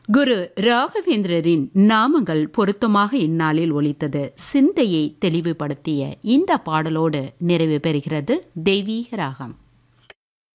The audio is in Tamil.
குரு ராகவேந்திரரின் நாமங்கள் பொருத்தமாக இந்நாளில் ஒலித்தது. சிந்தையை தெளிவுபடுத்திய இந்த பாடலோடு நிறைவு பெறுகிறது தெய்வீக ராகம்.